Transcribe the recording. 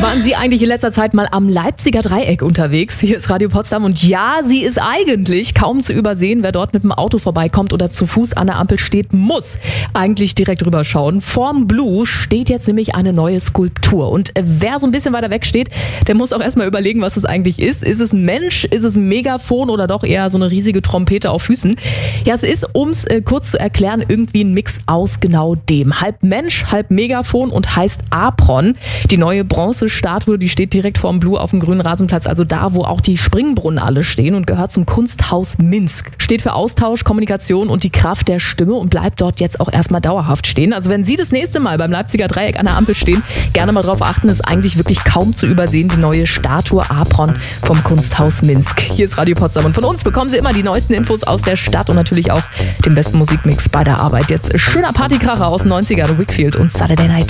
Waren Sie eigentlich in letzter Zeit mal am Leipziger Dreieck unterwegs? Hier ist Radio Potsdam und ja, sie ist eigentlich kaum zu übersehen. Wer dort mit dem Auto vorbeikommt oder zu Fuß an der Ampel steht, muss eigentlich direkt rüberschauen. Vorm Blue steht jetzt nämlich eine neue Skulptur und wer so ein bisschen weiter weg steht, der muss auch erstmal überlegen, was es eigentlich ist. Ist es ein Mensch, ist es ein Megafon oder doch eher so eine riesige Trompete auf Füßen? Ja, es ist, um es kurz zu erklären, irgendwie ein Mix aus genau dem. Halb Mensch, halb Megafon und heißt Apron. Die neue Bronzestatue, die steht direkt vorm Blue auf dem grünen Rasenplatz, also da, wo auch die Springbrunnen alle stehen und gehört zum Kunsthaus Minsk. Steht für Austausch, Kommunikation und die Kraft der Stimme und bleibt dort jetzt auch erstmal dauerhaft stehen. Also wenn Sie das nächste Mal beim Leipziger Dreieck an der Ampel stehen, gerne mal drauf achten, ist eigentlich wirklich kaum zu übersehen, die neue Statue Apron vom Kunsthaus Minsk. Hier ist Radio Potsdam und von uns bekommen Sie immer die neuesten Infos aus der Stadt und natürlich auch den besten Musikmix bei der Arbeit. Jetzt schöner Partykracher aus den 90ern, Wickfield und Saturday Night.